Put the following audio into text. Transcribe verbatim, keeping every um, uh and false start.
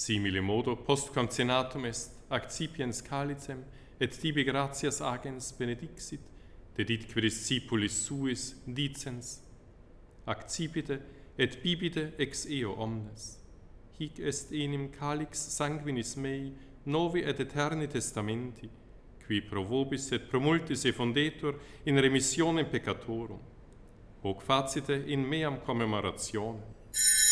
Simile modo post concenatum est accipiens calicem et tibi gratias agens benedixit, dedit quid discipulis suis dicens, accipite et bibite ex eo omnes. Hic est enim calix sanguinis mei, novi et eterni testamenti, qui pro vobis et pro multis effundetur in remissionem peccatorum. Hoc facite in meam commemorationem.